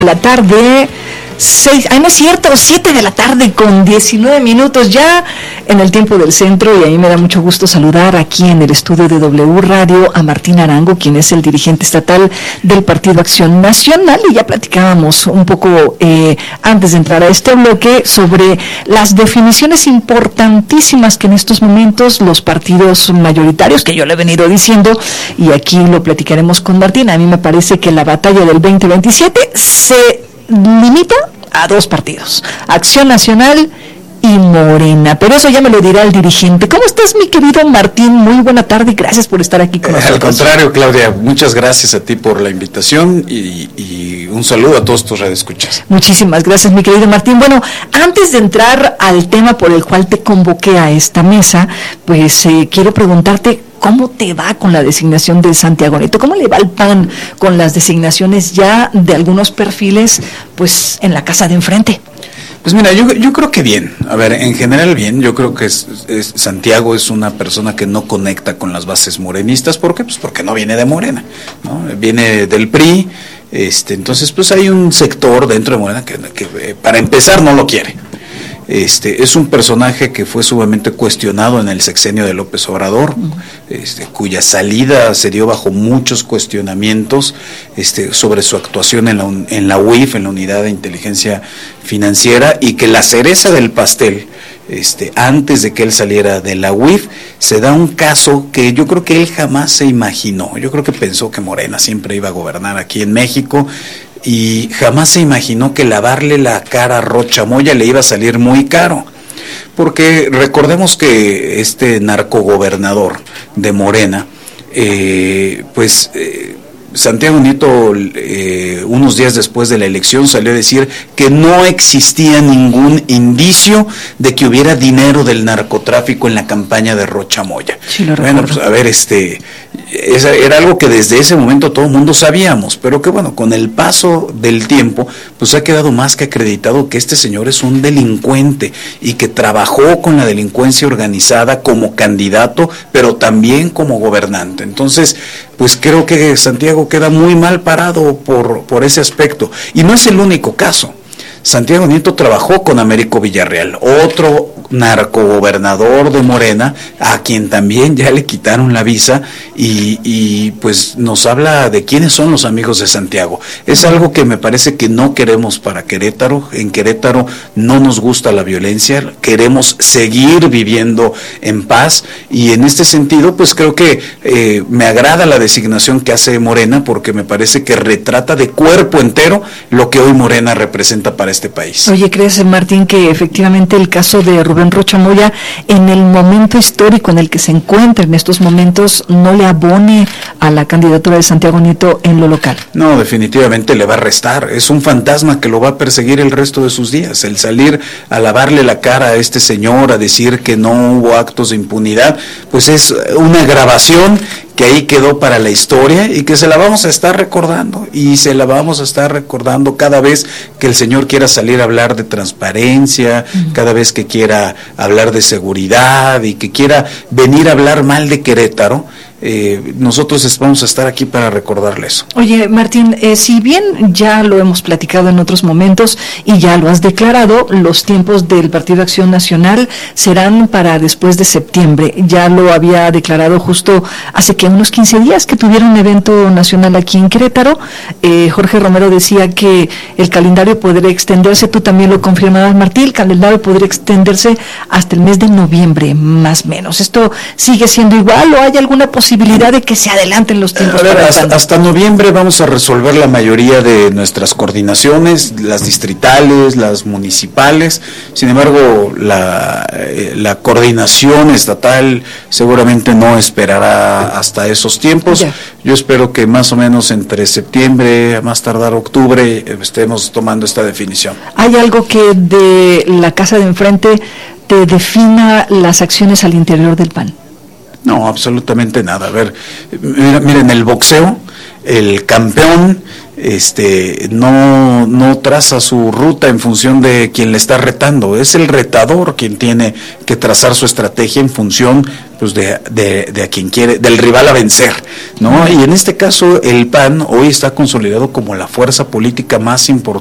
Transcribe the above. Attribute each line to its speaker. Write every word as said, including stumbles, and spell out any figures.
Speaker 1: La tarde, seis, ay no es cierto, siete de la tarde con diecinueve minutos ya en el tiempo del centro, y a mí me da mucho gusto saludar aquí en el estudio de W Radio a Martín Arango, quien es el dirigente estatal del Partido Acción Nacional, y ya platicábamos un poco eh, antes de entrar a este bloque sobre las definiciones importantísimas que en estos momentos los partidos mayoritarios, que yo le he venido diciendo, y aquí lo platicaremos con Martín. A mí me parece que la batalla del veinte veintisiete se limita a dos partidos, Acción Nacional y Morena, pero eso ya me lo dirá el dirigente. ¿Cómo estás, mi querido Martín? Muy buena tarde y gracias por estar aquí con nosotros.
Speaker 2: Al contrario, Claudia, muchas gracias a ti por la invitación y, y un saludo a todos tus radioescuchas.
Speaker 1: Muchísimas gracias, mi querido Martín. Bueno, antes de entrar al tema por el cual te convoqué a esta mesa, pues eh, quiero preguntarte, ¿cómo te va con la designación de Santiago Nieto? ¿Cómo le va al P A N con las designaciones ya de algunos perfiles, pues, en la casa de enfrente?
Speaker 2: Pues mira, yo, yo creo que bien. A ver, en general bien. Yo creo que es, es, Santiago es una persona que no conecta con las bases morenistas. ¿Por qué? Pues porque no viene de Morena, ¿no? Viene del P R I. Este, entonces, pues hay un sector dentro de Morena que, que eh, para empezar no lo quiere. Este, es un personaje que fue sumamente cuestionado en el sexenio de López Obrador, este, cuya salida se dio bajo muchos cuestionamientos este, sobre su actuación en la, en la U I F, en la Unidad de Inteligencia Financiera, y que la cereza del pastel, este, antes de que él saliera de la U I F, se da un caso que yo creo que él jamás se imaginó. Yo creo que pensó que Morena siempre iba a gobernar aquí en México, y jamás se imaginó que lavarle la cara a Rocha Moya le iba a salir muy caro, porque recordemos que este narcogobernador de Morena, eh, pues eh, Santiago Nieto, eh, unos días después de la elección, salió a decir que no existía ningún indicio de que hubiera dinero del narcotráfico en la campaña de Rocha Moya.
Speaker 1: Sí, lo
Speaker 2: bueno, pues a ver, este... era algo que desde ese momento todo el mundo sabíamos, pero que bueno, con el paso del tiempo, pues ha quedado más que acreditado que este señor es un delincuente y que trabajó con la delincuencia organizada como candidato, pero también como gobernante. Entonces, pues creo que Santiago queda muy mal parado por, por ese aspecto. Y no es el único caso. Santiago Nieto trabajó con Américo Villarreal, otro narcogobernador de Morena, a quien también ya le quitaron la visa, y, y pues nos habla de quiénes son los amigos de Santiago. Es algo que me parece que no queremos para Querétaro. En Querétaro no nos gusta la violencia, queremos seguir viviendo en paz, y en este sentido pues creo que eh, me agrada la designación que hace Morena, porque me parece que retrata de cuerpo entero lo que hoy Morena representa para este país.
Speaker 1: Oye, ¿crees, Martín, que efectivamente el caso de Rubén Rocha Moya, en el momento histórico en el que se encuentra en estos momentos, no le abone a la candidatura de Santiago Nieto en lo local?
Speaker 2: No, definitivamente le va a restar. Es un fantasma que lo va a perseguir el resto de sus días. El salir a lavarle la cara a este señor, a decir que no hubo actos de impunidad, pues es una grabación que ahí quedó para la historia y que se la vamos a estar recordando, y se la vamos a estar recordando cada vez que el señor quiera salir a hablar de transparencia, uh-huh. cada vez que quiera hablar de seguridad y que quiera venir a hablar mal de Querétaro. Eh, nosotros vamos a estar aquí para recordarle eso.
Speaker 1: Oye, Martín, eh, si bien ya lo hemos platicado en otros momentos y ya lo has declarado, los tiempos del Partido Acción Nacional serán para después de septiembre. Ya lo había declarado justo hace que unos quince días que tuvieron un evento nacional aquí en Querétaro. Eh, Jorge Romero decía que el calendario podría extenderse, tú también lo confirmabas, Martín, el calendario podría extenderse hasta el mes de noviembre, más o menos. ¿Esto sigue siendo igual o hay alguna posibilidad de que se adelanten los tiempos?
Speaker 2: A ver,
Speaker 1: para
Speaker 2: hasta, hasta noviembre vamos a resolver la mayoría de nuestras coordinaciones, las distritales, las municipales. Sin embargo, la, eh, la coordinación estatal seguramente no esperará hasta esos tiempos. Ya. Yo espero que más o menos entre septiembre, a más tardar octubre, estemos tomando esta definición.
Speaker 1: ¿Hay algo que de la casa de enfrente te defina las acciones al interior del P A N?
Speaker 2: No, absolutamente nada. A ver, mira, mira, en el boxeo, el campeón este, no, no traza su ruta en función de quien le está retando, es el retador quien tiene que trazar su estrategia en función pues de, de, de a quien quiere, del rival a vencer, ¿no? Y en este caso el P A N hoy está consolidado como la fuerza política más importante